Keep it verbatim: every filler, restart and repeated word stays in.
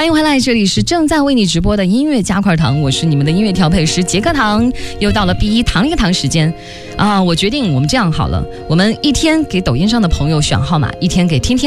迎回来，这里是正在为你直播的音乐加块糖，我是你们的音乐调配师杰克糖，又到了 B 一糖一个糖时间啊！我决定我们这样好了，我们一天给抖音上的朋友选号码，一天给天天